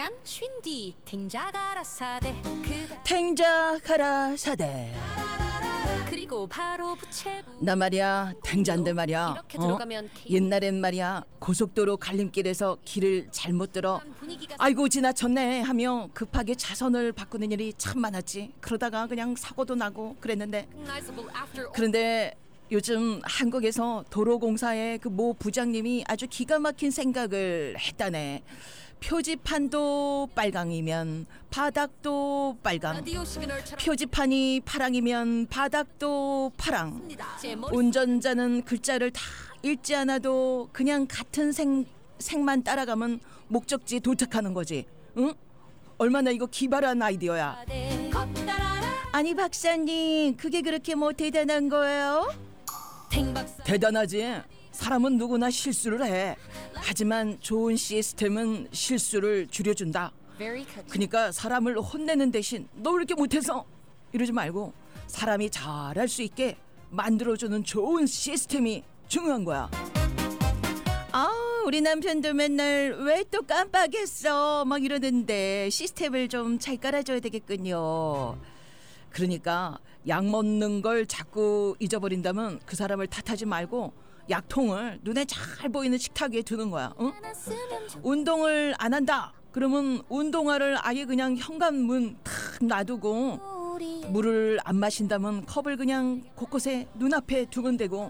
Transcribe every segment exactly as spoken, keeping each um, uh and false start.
난 쉰디 탱자 가라사대 그 탱자 가라사대. 그리고 바로 부채부. 나 말이야 탱자인데 말이야 이렇게 어? 들어가면 K- 옛날엔 말이야 고속도로 갈림길에서 길을 잘못 들어 분위기가 아이고 지나쳤네 하며 급하게 차선을 바꾸는 일이 참 많았지. 그러다가 그냥 사고도 나고 그랬는데 recognizable after all. 그런데 요즘 한국에서 도로공사의 그 모 부장님이 아주 기가 막힌 생각을 했다네. 표지판도 빨강이면 바닥도 빨강, 라디오 시그널처럼 표지판이 파랑이면 바닥도 파랑. 제 머릿 운전자는 글자를 다 읽지 않아도 그냥 같은 생, 색만 따라가면 목적지에 도착하는 거지. 응? 얼마나 이거 기발한 아이디어야. 아니 박사님 그게 그렇게 뭐 대단한 거예요? 탱박사 대단하지. 사람은 누구나 실수를 해. 하지만 좋은 시스템은 실수를 줄여준다. very good. 그러니까 사람을 혼내는 대신 너 왜 이렇게 못해서 이러지 말고 사람이 잘할 수 있게 만들어주는 좋은 시스템이 중요한 거야. 아 우리 남편도 맨날 왜 또 깜빡했어 막 이러는데 시스템을 좀 잘 깔아줘야 되겠군요. 그러니까 약 먹는 걸 자꾸 잊어버린다면 그 사람을 탓하지 말고 약통을 눈에 잘 보이는 식탁 위에 두는 거야. 응? 운동을 안 한다 그러면 운동화를 아예 그냥 현관문 탁 놔두고 물을 안 마신다면 컵을 그냥 곳곳에 눈앞에 두면 되고.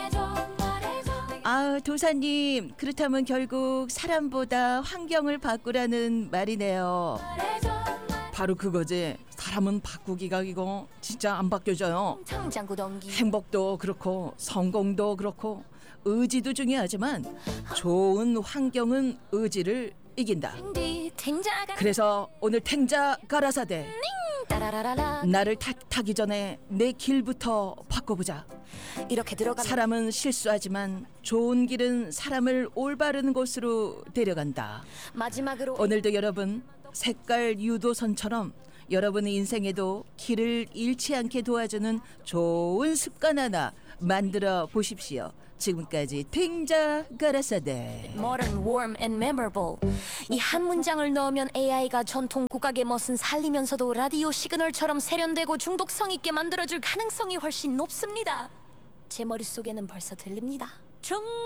아 도사님 그렇다면 결국 사람보다 환경을 바꾸라는 말이네요. 바로 그거지. 사람은 바꾸기가 이거 진짜 안 바뀌어져요. 행복도 그렇고 성공도 그렇고 의지도 중요하지만 좋은 환경은 의지를 이긴다. 그래서 오늘 탱자 가라사대 나를 탓하기 전에 내 길부터 바꿔보자. 이렇게 들어가 사람은 실수하지만 좋은 길은 사람을 올바른 곳으로 데려간다. 마지막으로 오늘도 여러분 색깔 유도선처럼 여러분의 인생에도 길을 잃지 않게 도와주는 좋은 습관 하나 만들어 보십시오. 지금까지 탱자 가라사대. modern, warm and memorable. 이 한 문장을 넣으면 에이아이가 전통 국악의 멋은 살리면서도 라디오 시그널처럼 세련되고 중독성 있게 만들어줄 가능성이 훨씬 높습니다. 제 머릿속에는 벌써 들립니다. 정